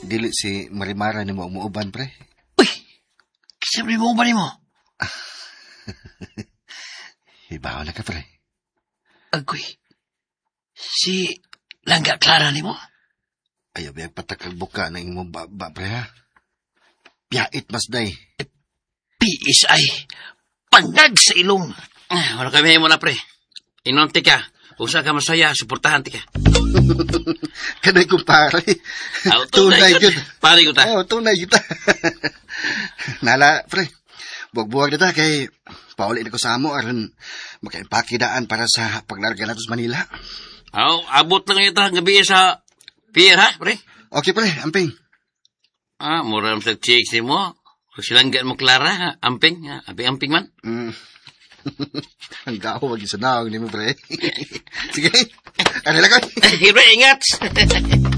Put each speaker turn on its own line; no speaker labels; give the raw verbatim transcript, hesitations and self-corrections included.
dili si Marimara ni mo umuuban, pre.
Uy! Sabi mo ba ni mo?
Ibaw na ka, pre.
Agoy. Si Langga Clara ni mo?
Ayaw biyag patakag buka ng imong baba, pre, ha? Piyait mas day.
P S I. Pangag sa ilong.
Ah, wala kami mo na, pre. Inonti ka. Usa ka masaya, suportahan ti ka.
Kanay kumpare.
Oh,
tunay yun.
Pare ko ta.
Oo, oh, tunay yun. Nala, pre. Buwag-buwag na ta kay pauli na ko sa amo aron makaimpakidaan para sa paglarga nato sa Manila.
Oh, abot lang ito gabi sa pier, ha, pre?
Okay, pre. Amping.
Ah, mura sa chicks ni mo. Kung silang gan mo, Clara, ha? Amping, ha? Amping-amping man.
Mm. Ang gaho, wag isa na. Hindi mo, pre. Sige. Ano lang ko?
Pre, ingat!